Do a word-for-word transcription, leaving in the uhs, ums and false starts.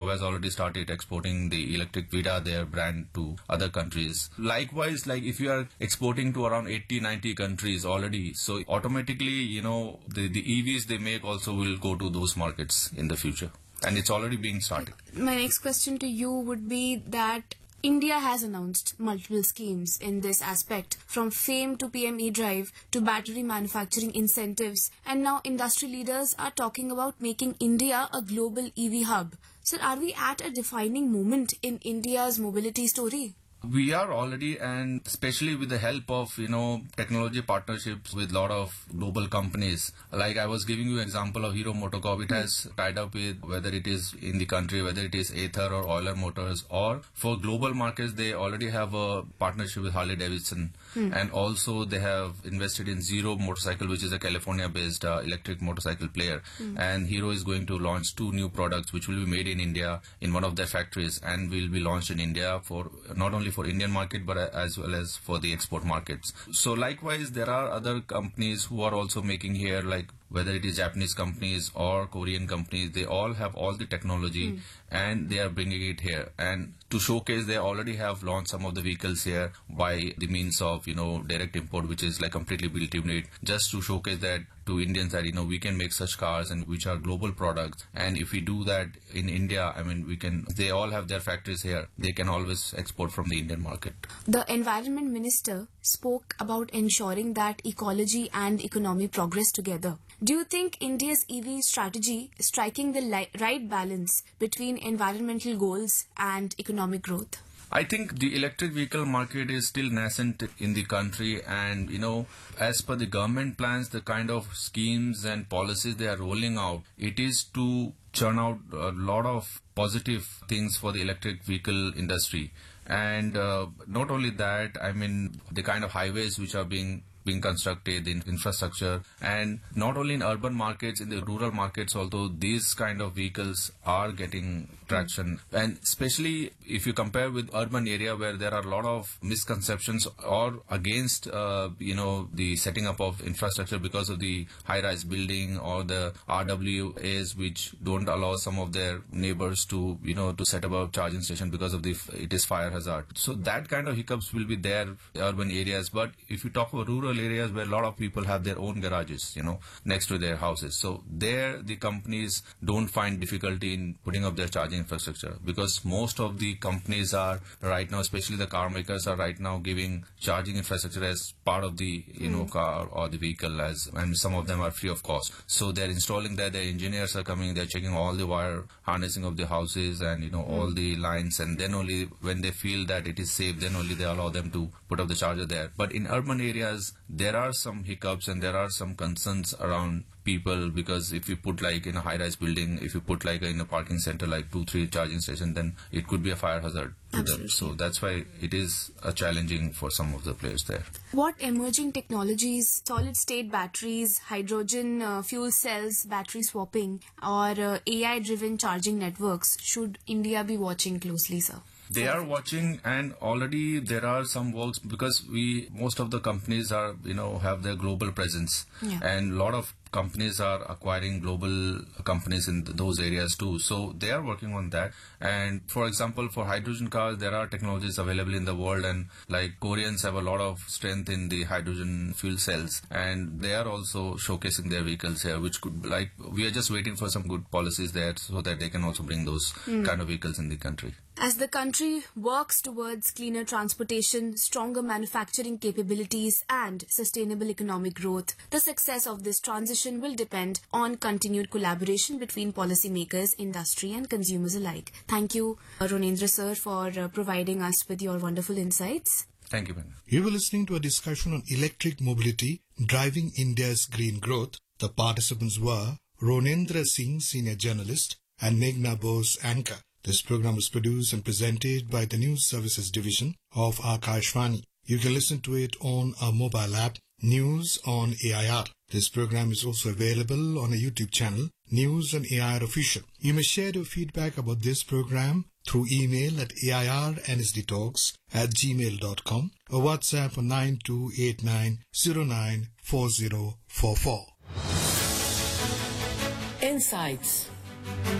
has already started exporting the electric Vida, their brand, to other countries. Likewise, like if you are exporting to around eighty, ninety countries already, so automatically, you know, the, the E Vs they make also will go to those markets in the future. And it's already being started. My next question to you would be that India has announced multiple schemes in this aspect, from FAME to P M E-Drive to battery manufacturing incentives, and now industry leaders are talking about making India a global E V hub. So are we at a defining moment in India's mobility story? We are already, and especially with the help of, you know, technology partnerships with a lot of global companies. Like I was giving you an example of Hero MotoCorp. It has tied up with, whether it is in the country, whether it is Ather or Euler Motors, or for global markets, they already have a partnership with Harley Davidson. Hmm. And also they have invested in Zero Motorcycle, which is a California-based uh, electric motorcycle player. Hmm. And Hero is going to launch two new products, which will be made in India in one of their factories, and will be launched in India for not only for Indian market but as well as for the export markets. So likewise, there are other companies who are also making here, like whether it is Japanese companies or Korean companies, they all have all the technology mm. and they are bringing it here. And to showcase, they already have launched some of the vehicles here by the means of, you know, direct import, which is like completely built unit, just to showcase that to Indians that, you know, we can make such cars and which are global products. And if we do that in India, I mean, we can, they all have their factories here. They can always export from the Indian market. The Environment Minister spoke about ensuring that ecology and economy progress together. Do you think India's E V strategy is striking the li- right balance between environmental goals and economic growth? I think the electric vehicle market is still nascent in the country, and, you know, as per the government plans, the kind of schemes and policies they are rolling out, it is to churn out a lot of positive things for the electric vehicle industry. And uh, not only that, I mean, the kind of highways which are being being constructed, in infrastructure, and not only in urban markets, in the rural markets, although these kind of vehicles are getting traction. And especially if you compare with urban area where there are a lot of misconceptions or against, uh, you know, the setting up of infrastructure because of the high-rise building or the R W As which don't allow some of their neighbors to, you know, to set up a charging station because of the, it is fire hazard. So that kind of hiccups will be there in urban areas. But if you talk about rural areas where a lot of people have their own garages, you know, next to their houses, so there the companies don't find difficulty in putting up their charging infrastructure, because most of the companies are right now, especially the car makers, are right now giving charging infrastructure as part of the, you know, car or the vehicle, as, and some of them are free of cost. So they're installing that, their engineers are coming, they're checking all the wire harnessing of the houses and, you know, mm. all the lines, and then only when they feel that it is safe, then only they allow them to put up the charger there. But in urban areas, there are some hiccups and there are some concerns around people, because if you put like in a high-rise building, if you put like in a parking center like two, three charging stations, then it could be a fire hazard to them. So that's why it is a challenging for some of the players there. What emerging technologies, solid-state batteries, hydrogen uh, fuel cells, battery swapping, or uh, A I-driven charging networks should India be watching closely, sir? They are watching, and already there are some works, because we, most of the companies are, you know, have their global presence, yeah. and a lot of companies are acquiring global companies in th- those areas too. So they are working on that. And for example, for hydrogen cars, there are technologies available in the world, and like Koreans have a lot of strength in the hydrogen fuel cells, and they are also showcasing their vehicles here, which could, like, we are just waiting for some good policies there so that they can also bring those mm. kind of vehicles in the country. As the country works towards cleaner transportation, stronger manufacturing capabilities, and sustainable economic growth, the success of this transition will depend on continued collaboration between policymakers, industry, and consumers alike. Thank you, Ronendra sir, for uh, providing us with your wonderful insights. Thank you, Ben. You were listening to a discussion on electric mobility driving India's green growth. The participants were Ronendra Singh, senior journalist, and Meghna Bose, anchor. This program was produced and presented by the News Services Division of Akashvani. You can listen to it on our mobile app, News on A I R. This program is also available on a YouTube channel, News on A I R Official. You may share your feedback about this program through email at A I R N S D talks at gmail dot com or WhatsApp on nine two eight nine zero nine four zero four four. Insights.